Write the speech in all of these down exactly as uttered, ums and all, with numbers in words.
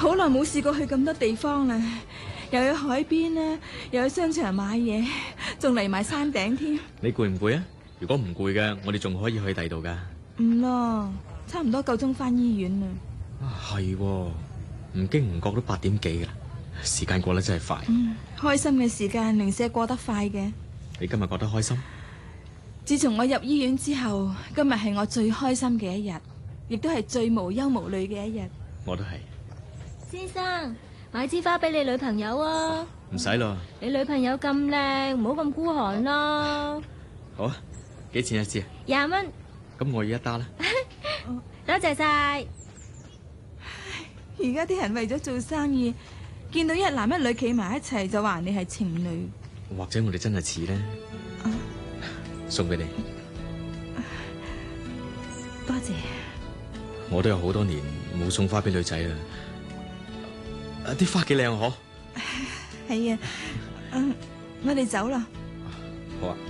好耐冇試過去咁多地方啦，又去海邊啦，又去商場買嘢，仲嚟埋山頂添。 你攰唔攰啊？如果唔攰嘅，我哋仲可以去第二度噶。 唔咯，差唔多夠鐘翻醫院啦。 啊，係，唔經唔覺都八點幾噶啦，時間過得真係快。 嗯，開心嘅時間零舍過得快嘅。 你今日覺得開心？ 自從我入醫院之後，今日係我最開心嘅一日，亦都係最無憂無慮嘅一日。 我都係。 先生，買支花俾你女朋友啊！ 唔使咯。 你女朋友咁靚，唔好咁孤寒啦。 好啊，幾錢一支啊？ 廿蚊。 咁我要一打啦。 多謝晒。 而家啲人為咗做生意，見到一男一女企埋一齊就話你係情侶。 或者我哋真係似呢？啊、送俾你。 多謝。 我都有好多年冇送花俾女仔啦。啊，啲花幾靚啊！嗬。 係啊。嗯，我哋走啦。 好啊。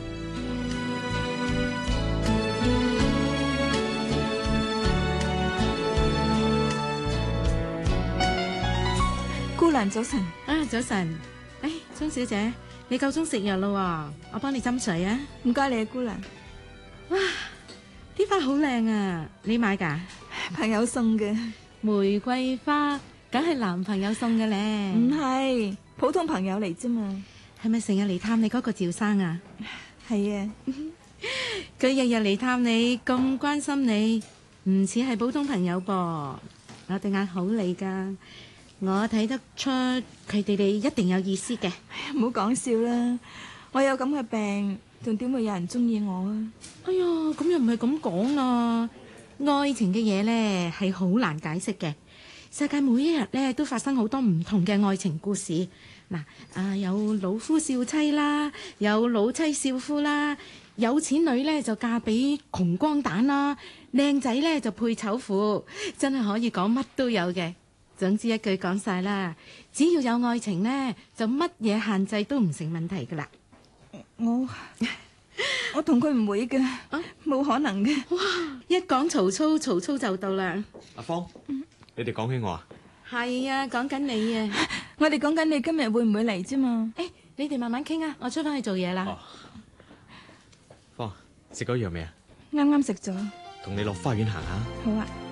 姑娘早晨。 啊，早晨。誒，鍾小姐，你夠鐘食藥啦，我幫你斟水啊。 唔該你啊，姑娘。 哇，啲花好靚啊，你買噶？ 朋友送嘅。 玫瑰花梗係男朋友送嘅咧。 唔係，普通朋友嚟啫嘛。 係咪成日嚟探你嗰個趙生啊？ 係啊。 佢日日嚟探你，咁關心你，唔似係普通朋友噃。我對眼好利噶。我睇得出佢哋哋一定有意思嘅。 唔好講笑啦，我有咁嘅病，仲點會有人中意我啊？ 哎呀，咁又唔係咁講啦。愛情嘅嘢呢係好難解釋嘅。世界每一日呢都發生好多唔同嘅愛情故事。嗱，啊有老夫少妻啦，有老妻少夫啦，有錢女呢就嫁俾窮光蛋啦，靚仔呢就配醜婦，真係可以講乜都有嘅。總之一句講晒啦，只要有愛情呢，就乜嘢限制都唔成問題噶啦。 我我同佢唔會嘅，冇、啊、可能嘅。 哇！一講曹操，曹操就到啦。 阿芳，嗯、你哋講起我啊？ 係啊，講緊你啊。 我哋講緊你今日會唔會嚟啫嘛？ 誒，你哋慢慢傾啊，我出翻去做嘢啦。 哦、芳，食咗藥未啊？ 啱啱食咗。 同你落花園行下。 好啊。